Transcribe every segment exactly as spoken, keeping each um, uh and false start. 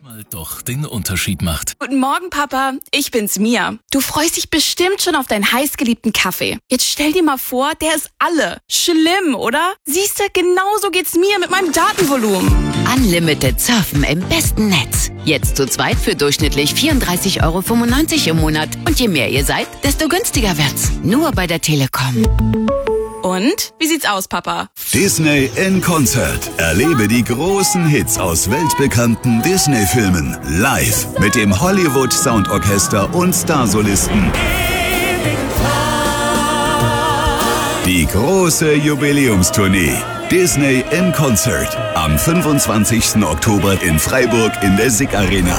manchmal doch den Unterschied macht. Guten Morgen, Papa. Ich bin's, Mia. Du freust dich bestimmt schon auf deinen heißgeliebten Kaffee. Jetzt stell dir mal vor, der ist alle. Schlimm, oder? Siehst du, genauso geht's mir mit meinem Datenvolumen. Unlimited Surfen im besten Netz. Jetzt zu zweit für durchschnittlich vierunddreißig Euro fünfundneunzig im Monat. Und je mehr ihr seid, desto günstiger wird's. Nur bei der Telekom. Und? Wie sieht's aus, Papa? Disney in Konzert. Erlebe die großen Hits aus weltbekannten Disney-Filmen live mit dem Hollywood Soundorchester und Starsolisten. Die große Jubiläumstournee. Disney in Konzert. Am fünfundzwanzigsten Oktober in Freiburg in der S I C Arena.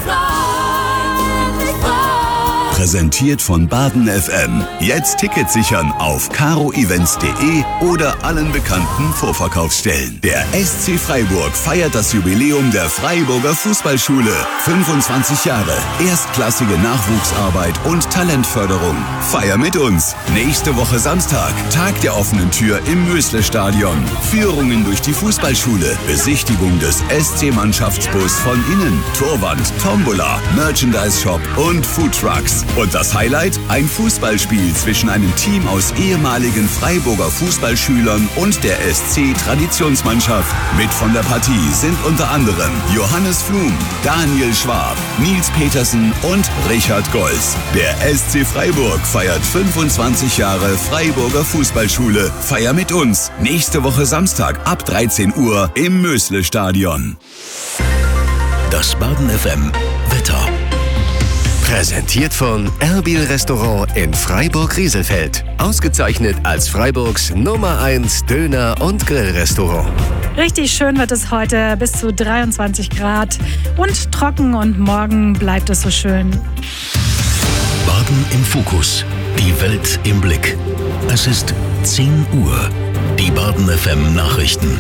Präsentiert von Baden F M. Jetzt Tickets sichern auf caro events punkt de oder allen bekannten Vorverkaufsstellen. Der S C Freiburg feiert das Jubiläum der Freiburger Fußballschule. fünfundzwanzig Jahre, erstklassige Nachwuchsarbeit und Talentförderung. Feier mit uns. Nächste Woche Samstag, Tag der offenen Tür im Mösle-Stadion. Führungen durch die Fußballschule, Besichtigung des S C-Mannschaftsbus von innen, Torwand, Tombola, Merchandise-Shop und Foodtrucks. Und das Highlight? Ein Fußballspiel zwischen einem Team aus ehemaligen Freiburger Fußballschülern und der S C-Traditionsmannschaft. Mit von der Partie sind unter anderem Johannes Flum, Daniel Schwab, Nils Petersen und Richard Golz. Der S C Freiburg feiert fünfundzwanzig Jahre Freiburger Fußballschule. Feier mit uns. Nächste Woche Samstag ab dreizehn Uhr im Mösle-Stadion. Das Baden F M Wetter. Präsentiert von Erbil Restaurant in Freiburg-Rieselfeld. Ausgezeichnet als Freiburgs Nummer eins Döner- und Grillrestaurant. Richtig schön wird es heute, bis zu dreiundzwanzig Grad und trocken, und morgen bleibt es so schön. Baden im Fokus. Die Welt im Blick. Es ist zehn Uhr. Die Baden F M Nachrichten.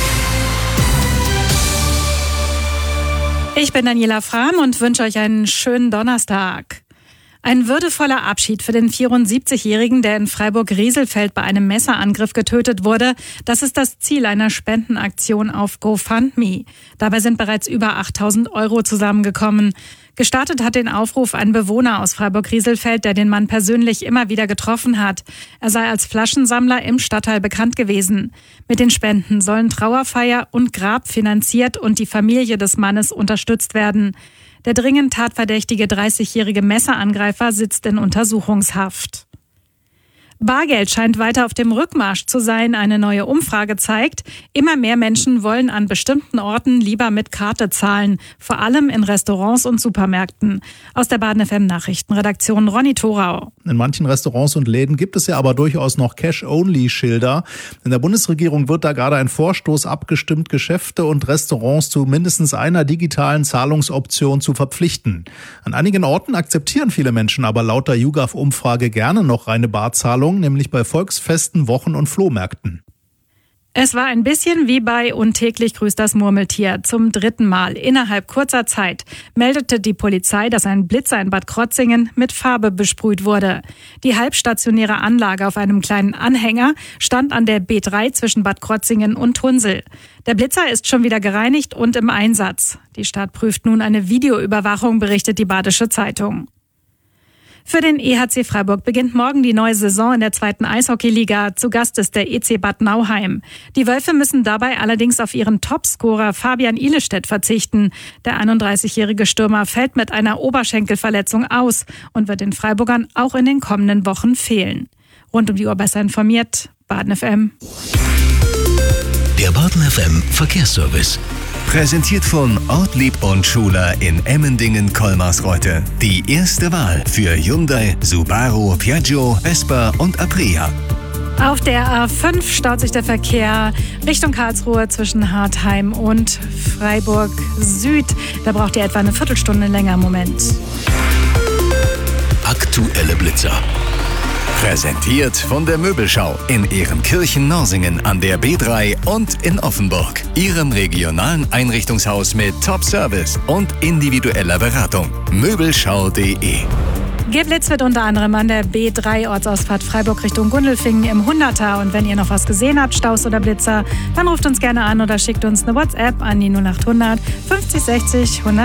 Ich bin Daniela Frahm und wünsche euch einen schönen Donnerstag. Ein würdevoller Abschied für den vierundsiebzigjährigen, der in Freiburg-Rieselfeld bei einem Messerangriff getötet wurde. Das ist das Ziel einer Spendenaktion auf GoFundMe. Dabei sind bereits über achttausend Euro zusammengekommen. Gestartet hat den Aufruf ein Bewohner aus Freiburg-Rieselfeld, der den Mann persönlich immer wieder getroffen hat. Er sei als Flaschensammler im Stadtteil bekannt gewesen. Mit den Spenden sollen Trauerfeier und Grab finanziert und die Familie des Mannes unterstützt werden. Der dringend tatverdächtige dreißigjährige Messerangreifer sitzt in Untersuchungshaft. Bargeld scheint weiter auf dem Rückmarsch zu sein. Eine neue Umfrage zeigt, immer mehr Menschen wollen an bestimmten Orten lieber mit Karte zahlen, vor allem in Restaurants und Supermärkten. Aus der Baden F M Nachrichtenredaktion Ronny Thorau. In manchen Restaurants und Läden gibt es ja aber durchaus noch Cash-Only-Schilder. In der Bundesregierung wird da gerade ein Vorstoß abgestimmt, Geschäfte und Restaurants zu mindestens einer digitalen Zahlungsoption zu verpflichten. An einigen Orten akzeptieren viele Menschen aber laut der YouGov-Umfrage gerne noch reine Barzahlung, nämlich bei Volksfesten, Wochen- und Flohmärkten. Es war ein bisschen wie bei Und täglich grüßt das Murmeltier. Zum dritten Mal innerhalb kurzer Zeit meldete die Polizei, dass ein Blitzer in Bad Krotzingen mit Farbe besprüht wurde. Die halbstationäre Anlage auf einem kleinen Anhänger stand an der B drei zwischen Bad Krotzingen und Tunsel. Der Blitzer ist schon wieder gereinigt und im Einsatz. Die Stadt prüft nun eine Videoüberwachung, berichtet die Badische Zeitung. Für den E H C Freiburg beginnt morgen die neue Saison in der zweiten Eishockeyliga. Zu Gast ist der E C Bad Nauheim. Die Wölfe müssen dabei allerdings auf ihren Topscorer Fabian Ihlestedt verzichten. Der einunddreißigjährige Stürmer fällt mit einer Oberschenkelverletzung aus und wird den Freiburgern auch in den kommenden Wochen fehlen. Rund um die Uhr besser informiert, Baden F M. Der Baden F M Verkehrsservice. Präsentiert von Ortlieb und Schuler in Emmendingen-Kolmarsreuth. Die erste Wahl für Hyundai, Subaru, Piaggio, Vespa und Aprilia. Auf der A fünf staut sich der Verkehr Richtung Karlsruhe zwischen Hartheim und Freiburg Süd. Da braucht ihr etwa eine Viertelstunde länger im Moment. Aktuelle Blitzer. Präsentiert von der Möbelschau in Ehrenkirchen-Norsingen an der B drei und in Offenburg. Ihrem regionalen Einrichtungshaus mit Top-Service und individueller Beratung. Möbelschau punkt de. Geblitzt wird unter anderem an der B drei Ortsausfahrt Freiburg Richtung Gundelfingen im Hunderter. Und wenn ihr noch was gesehen habt, Staus oder Blitzer, dann ruft uns gerne an oder schickt uns eine WhatsApp an die null acht hundert fünfzig sechzig hundert.